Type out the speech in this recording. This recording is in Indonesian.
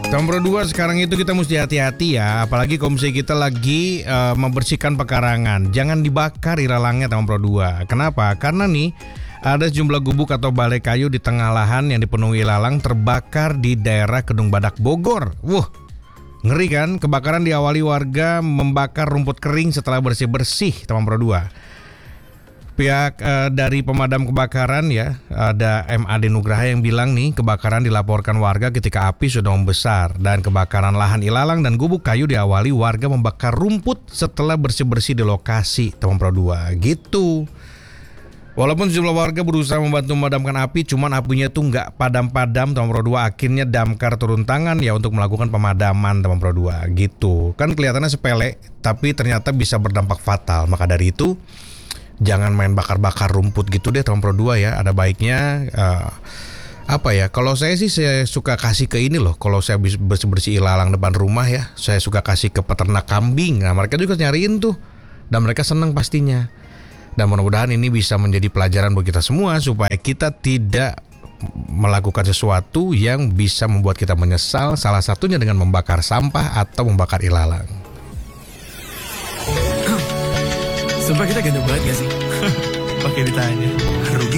Nomor 2, sekarang itu kita mesti hati-hati ya. Apalagi kalau misalnya kita lagi membersihkan pekarangan. Jangan dibakar ilalangnya nomor 2. Kenapa? Karena nih ada sejumlah gubuk atau balai kayu di tengah lahan yang dipenuhi ilalang terbakar di daerah Kedung Badak, Bogor. Ngeri kan? Kebakaran diawali warga membakar rumput kering setelah bersih-bersih nomor 2. Pihak dari pemadam kebakaran ya, ada MAD Nugraha yang bilang nih, kebakaran dilaporkan warga ketika api sudah membesar dan kebakaran lahan ilalang dan gubuk kayu diawali warga membakar rumput setelah bersih-bersih di lokasi nomor 2 gitu. Walaupun sejumlah warga berusaha membantu memadamkan api, cuman apinya tuh nggak padam-padam nomor 2. Akhirnya damkar turun tangan ya untuk melakukan pemadaman nomor 2 gitu. Kan kelihatannya sepele, tapi ternyata bisa berdampak fatal. Maka dari itu jangan main bakar-bakar rumput gitu deh nomor 2 ya. Ada baiknya kalau saya sih saya suka kasih ke ini loh. Kalau saya bersih-bersih ilalang depan rumah ya, saya suka kasih ke peternak kambing. Nah mereka juga nyariin tuh dan mereka senang pastinya. Dan mudah-mudahan ini bisa menjadi pelajaran buat kita semua supaya kita tidak melakukan sesuatu yang bisa membuat kita menyesal, salah satunya dengan membakar sampah atau membakar ilalang. Sumpah kita ganteng banget gak sih? Pakai ditanya. Rugi